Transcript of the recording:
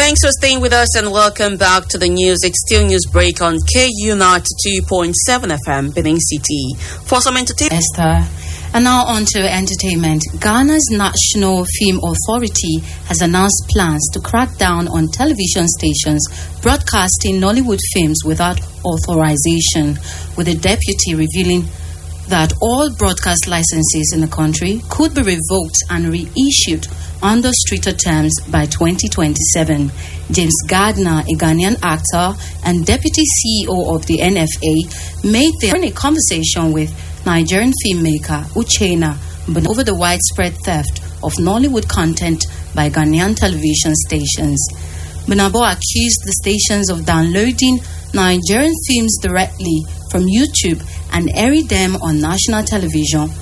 Thanks for staying with us and welcome back to the news. It's still news break on KU 92.7 FM, Benin City. For some entertainment. Esther. And now on to entertainment. Ghana's National Film Authority has announced plans to crack down on television stations broadcasting Nollywood films without authorization, with the deputy revealing that all broadcast licenses in the country could be revoked and reissued under stricter terms by 2027. James Gardner, a Ghanaian actor and deputy CEO of the NFA, made in a conversation with Nigerian filmmaker Uchenna over the widespread theft of Nollywood content by Ghanaian television stations. Bonabo accused the stations of downloading Nigerian films directly from YouTube and airing them on national television